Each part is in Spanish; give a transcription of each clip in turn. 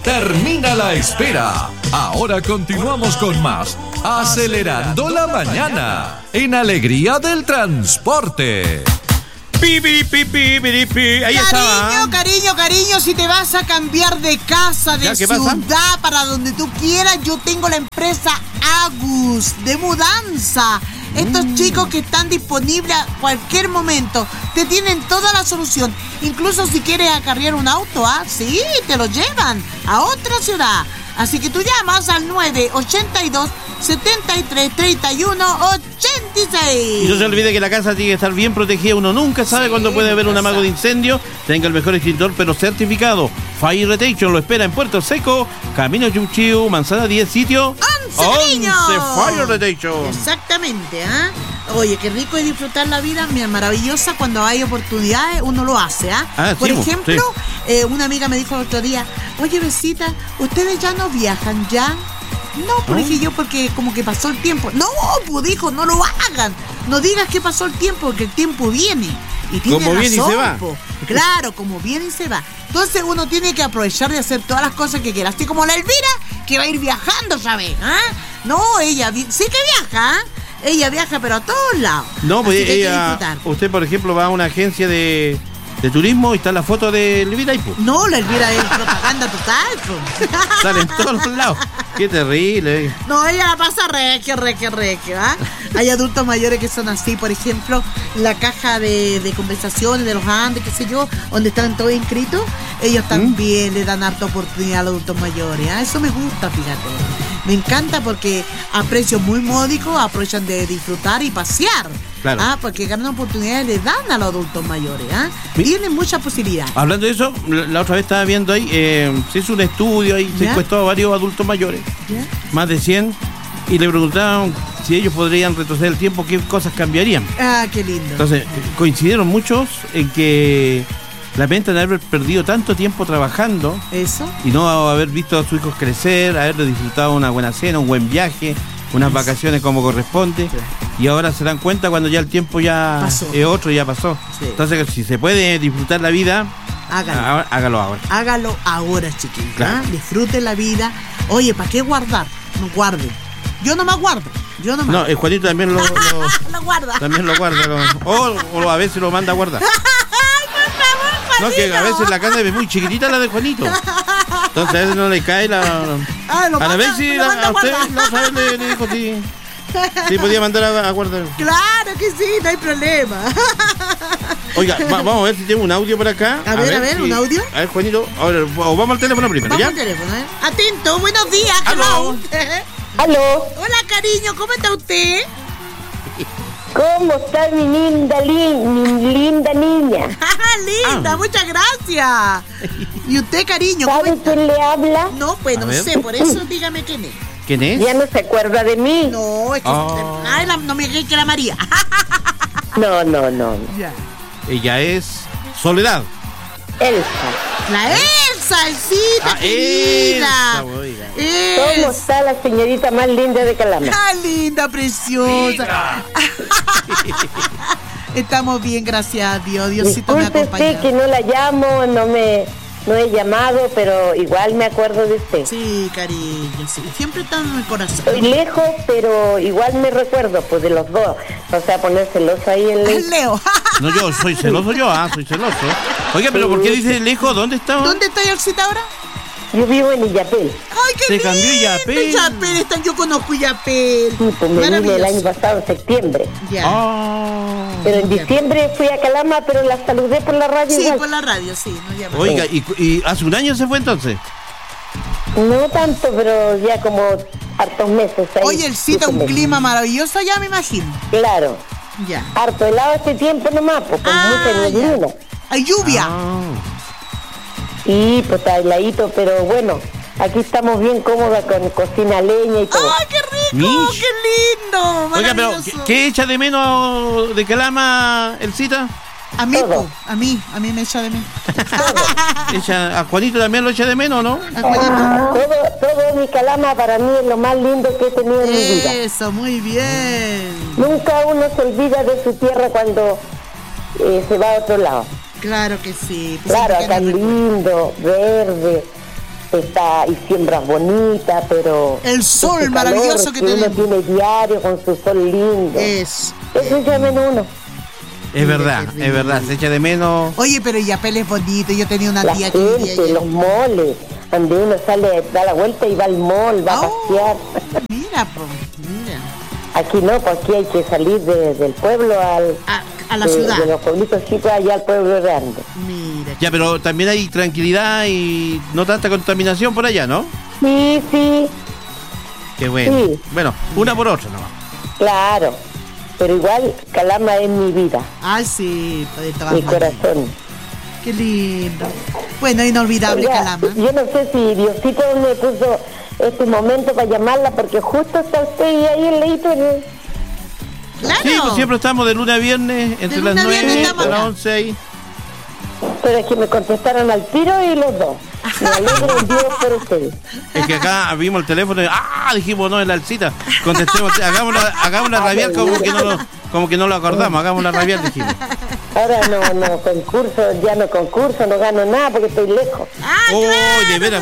termina la espera. Ahora continuamos con más Acelerando la Mañana en Alegría del Transporte. Ahí está. Cariño, si te vas a cambiar de casa, de ciudad, para donde tú quieras, yo tengo la empresa Agus de mudanza. Estos chicos que están disponibles a cualquier momento, te tienen toda la solución. Incluso si quieres acarrear un auto, sí, te lo llevan a otra ciudad. Así que tú llamas al 982 73 31 86. Y no se olvide que la casa tiene que estar bien protegida. Uno nunca sabe cuándo puede haber un amago de incendio. Tenga el mejor extintor, pero certificado. Fire Retention lo espera en Puerto Seco, Camino Chuchiu, Manzana 10, sitio 11. Fire Retention. Exactamente, Oye, qué rico es disfrutar la vida, maravillosa. Cuando hay oportunidades, uno lo hace, Por ejemplo, una amiga me dijo el otro día: oye, Besita, ¿ustedes ya no viajan ya? No, por ejemplo, porque como que pasó el tiempo. No, pues dijo, no lo hagan. No digas que pasó el tiempo, porque el tiempo viene. Y tiene como razón, viene y se va. Claro, como viene y se va. Entonces uno tiene que aprovechar de hacer todas las cosas que quiera. Así como la Elvira, que va a ir viajando, ¿sabes? No, ella sí que viaja, Ella viaja, pero a todos lados. No, pues ella, usted, por ejemplo, va a una agencia de turismo y está la foto de Elvira y pues. No, la Elvira es propaganda total, pues. Sale en todos los lados. Qué terrible. No, ella la pasa reque, Hay adultos mayores que son así, por ejemplo, la caja de conversaciones de los Andes, qué sé yo, donde están todos inscritos, ellos también le dan harta oportunidad a los adultos mayores. Eso me gusta, fíjate. Me encanta porque a precios muy módicos aprovechan de disfrutar y pasear. Claro. Porque ganan oportunidades le dan a los adultos mayores. Tienen muchas posibilidades. Hablando de eso, la otra vez estaba viendo ahí, se hizo un estudio ahí, se encuestó a varios adultos mayores, más de 100, y le preguntaban si ellos podrían retroceder el tiempo, qué cosas cambiarían. Qué lindo. Entonces, coincidieron muchos en que lamentan haber perdido tanto tiempo trabajando. Eso. Y no haber visto a sus hijos crecer, haber disfrutado una buena cena, un buen viaje, unas vacaciones como corresponde. Y ahora se dan cuenta cuando ya el tiempo ya pasó. Es otro, ya pasó. Sí. Entonces, si se puede disfrutar la vida, hágalo ahora. Hágalo ahora, chiquillo. Claro. Disfrute la vida. Oye, ¿para qué guardar? No guarde. Yo nomás guardo. No, el Juanito también lo guarda. También lo guarda. O a veces lo manda a guardar. No, que a veces la casa es muy chiquitita la de Juanito. Entonces a veces no le cae la... a la vez sí, a usted no sabe, le dijo sí podía mandar a guardar. Claro que sí, no hay problema. Oiga, vamos a ver si tengo un audio por acá. A ver, ¿un audio? A ver, Juanito, ahora, o vamos al teléfono primero, vamos ¿ya? Al teléfono, Atento, buenos días. Aló. Aló. Hola, cariño, ¿cómo está usted? ¿Cómo está mi linda niña? Linda, muchas gracias. ¿Y usted, cariño? ¿Sabe quién le habla? No, pues no sé, por eso dígame quién es. ¿Quién es? Ya no se acuerda de mí. No, es que... no me diga que era María. No. Ya. Ella es Soledad. Elsa. La Elsa, Elsita, querida. ¿Cómo está la señorita más linda de Calama? Linda, preciosa. Estamos bien, gracias a Dios. Diosito me acompaña. Disculpe que no la llamo, no he llamado, pero igual me acuerdo de usted. Sí, cariño, sí. Siempre está en el corazón. Estoy lejos, pero igual me recuerdo, pues, de los dos. O sea, poner celoso ahí en Leo. No, yo soy celoso, soy celoso. Oiga, pero ¿por qué dice lejos? ¿Dónde está? ¿Dónde está Elcita ahora? Yo vivo en Illapel. ¡Ay, qué lindo! Se cambió Illapel. Illapel, yo conozco Illapel. Sí, pues me vine el año pasado, en septiembre. Ya. Pero en diciembre fui a Calama, pero la saludé por la radio. Sí, igual. por la radio, sí. Oiga, ¿y hace un año se fue entonces? No tanto, pero ya como hartos meses. Ahí, oye, Elcita, un clima maravilloso ya, me imagino. Claro. Ya. Harto helado este tiempo nomás, pues con mucha neblina. Hay lluvia. Sí, pues está heladito, pero bueno, aquí estamos bien cómodas con cocina a leña y todo. ¡Ay, qué rico! ¡Qué lindo! Oiga, pero ¿qué echa de menos de Calama, Elcita? A mí, a mí me echa de menos. ¿A Juanito también lo echa de menos, no? ¿A Juanito? Todo mi Calama para mí es lo más lindo que he tenido en mi vida. Eso, muy bien. Nunca uno se olvida de su tierra cuando se va a otro lado. Claro que sí. Pues claro, acá lindo, verde, está y siembras bonitas, pero el sol maravilloso que uno tiene diario con su sol lindo. Eso echa de menos uno. Es verdad, se echa de menos. Oye, pero Illapel es bonito. Yo tenía una tía que vivía allá. Los moles, donde uno sale, da la vuelta y va al mall, va a pasear. Mira, pues, mira. Aquí no, pues aquí hay que salir del pueblo a la ciudad. De los pueblitos chicos allá al pueblo grande. Mira. Ya, pero también hay tranquilidad y no tanta contaminación por allá, ¿no? Sí. Qué bueno. Sí. Bueno, una por otra nomás. Claro, pero igual Calama es mi vida. Ah, sí, mi corazón. Qué lindo. Bueno, inolvidable. Oiga, Calama. Yo no sé si Diosito me puso este momento para llamarla, porque justo está usted y ahí el leíto en el... Claro. Sí, pues siempre estamos de lunes a viernes, entre las 9 y las 11 ahí. Pero es que me contestaron al tiro y los dos. Me alegro en Dios por ustedes. Es que acá vimos el teléfono y dijimos, no, es la Alcita. Contestemos, hagámosla rabiar como que no lo acordamos, hagámosla rabiar, dijimos. Ahora no concurso, no gano nada porque estoy lejos. De veras,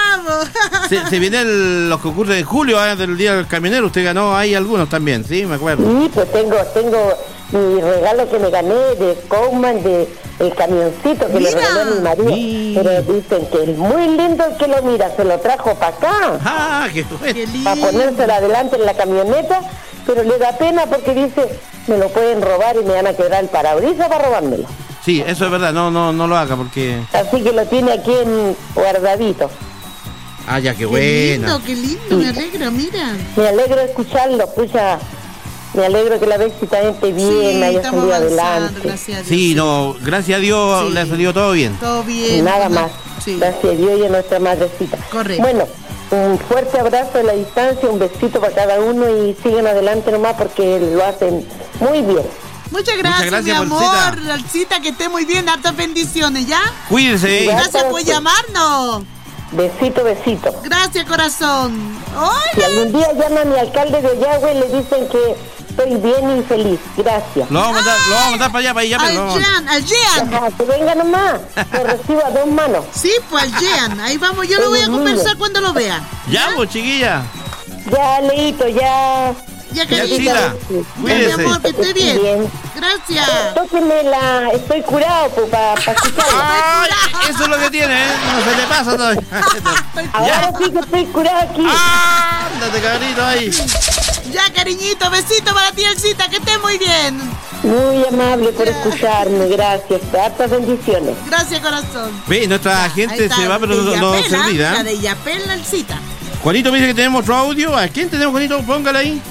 se vienen los concursos de julio, del Día del Camionero. Usted ganó ahí algunos también, sí, me acuerdo. Sí, pues tengo mi regalo que me gané de Coleman, de el camioncito que le regaló a mi marido. Pero dicen que es muy lindo el que lo mira, se lo trajo para acá. Qué bueno. Para ponérselo adelante en la camioneta, pero le da pena porque dice, me lo pueden robar y me van a quebrar el parabrisas para robármelo. Sí, eso es verdad, no lo haga porque... Así que lo tiene aquí guardadito. Ya, qué bueno. Qué lindo, me alegro, mira. Me alegro escucharlo, me alegro que la Bexi también esté bien, haya salido adelante. Gracias a Dios, sí, no, gracias a Dios le ha salido todo bien. Todo bien. Nada más. Sí. Gracias a Dios y a nuestra madrecita. Correcto. Bueno, un fuerte abrazo a la distancia, un besito para cada uno y sigan adelante nomás porque lo hacen muy bien. Muchas gracias, mi amor. Alcita, que esté muy bien, hartas bendiciones, ¿ya? Cuídense. Gracias por llamarnos. Besito. Gracias, corazón. Hola. Si algún día llama a mi alcalde de Ollagüe, le dicen que estoy bien y feliz. Gracias. Lo vamos a mandar para allá, al Jean. Que venga nomás. Lo recibo a 2 manos. Sí, pues al Jean. Ahí vamos, yo lo voy a conversar cuando lo vea. Ya, pues, chiquilla. Ya, Leito, ya. Ya, querida. Cuídese. Mi amor, que esté bien. Gracias. Tóqueme estoy curado, pues, para escuchar. Eso es lo que tiene, no se le pasa todavía. Ahora sí que estoy curado aquí. Ándate, cabrito, ahí. Ya, cariñito, besito para ti, Elcita, que esté muy bien. Muy amable por escucharme, gracias. Hartas bendiciones. Gracias, corazón. Ve, nuestra gente se va, pero no se olvida. La de Illapel, la Elcita. Juanito me dice que tenemos otro audio. ¿A quién tenemos, Juanito? Póngale ahí.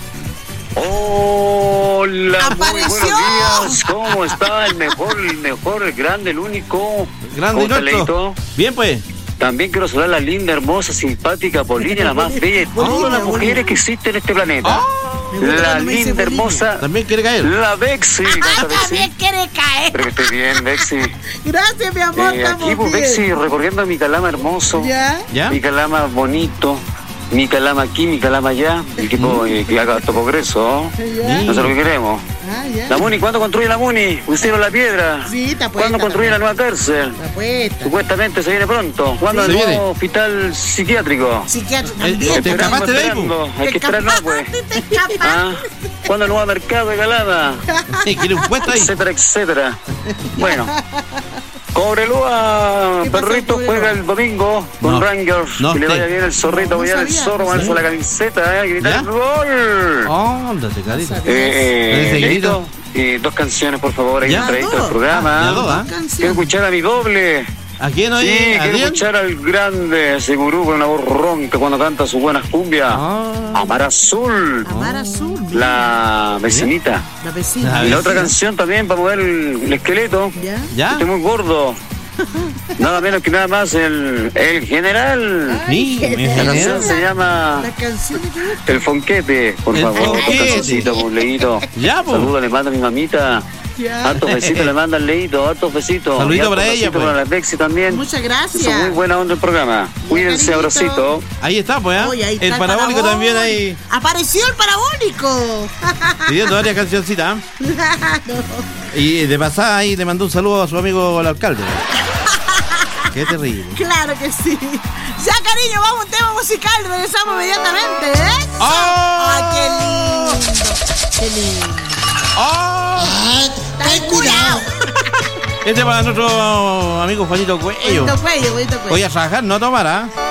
Hola, ¡apareció! Muy buenos días. ¿Cómo está? El mejor, el grande, el único. Grande y nuestro. Bien, pues. También quiero saludar a la linda, hermosa, simpática Polinia, la más bella de todas las mujeres que existen en este planeta. La linda, hermosa. También quiere caer. La Bexi. También quiere caer. Espero que esté bien, Bexi. Gracias, mi amor. Aquí, pues, Bexi, recorriendo mi Calama hermoso. ¿Ya? Mi Calama bonito. Mi Calama aquí, mi Calama allá, el equipo que haga alto progreso. No sé lo que queremos. La Muni, ¿cuándo construye la Muni? Pusieron la piedra. Sí, está puesta. ¿Cuándo construye la nueva cárcel? Está puesta. Supuestamente se viene pronto. ¿Cuándo el nuevo hospital psiquiátrico? ¿Te escapaste de ahí? Hay que esperar, pues. ¿Cuándo el nuevo mercado de Calama? ¿Quiere un puesto ahí? Etcétera. Bueno. Cobreloa, perrito, juega el domingo con Rangers. Que le vaya bien el zorrito, voy a dar el zorro, ponerse la camiseta, gritar el gol. Ándate, carita. Dos canciones, por favor, ahí entradito del programa. Quiero escuchar a mi doble. ¿A quién hoy? Sí, quiero escuchar al grande, ese gurú con una voz ronca cuando canta sus buenas cumbias. Amar Azul. Amar Azul. La vecinita. La vecina. Y la otra canción también para mover el esqueleto. ¿Ya? Estoy muy gordo. Nada menos que nada más el general. La canción se llama El Fonquete, por favor. Cancioncito, un leído. Saludos, le mando a mi mamita. Hartos besitos le mandan, Leito, hartos besitos. Saludito para ella, pues. Para la Bexi también. Muchas gracias. Eso, muy buena onda el programa. Cuídense, abracito. Ahí está, pues, el parabólico también ahí. Apareció el parabólico. Pidiendo varias cancioncitas. Y de pasada ahí le mandó un saludo a su amigo el alcalde. Qué terrible. Claro que sí. Ya, cariño, vamos a un tema musical. Regresamos inmediatamente, ¿eh? ¡Oh! ¡Ay, qué lindo! ¡Qué lindo! ¡Oh! ¡Ten cuidado! Este para nuestro amigo Juanito Cuello. Juanito Cuello. Voy a trabajar, no tomar, ¿ah?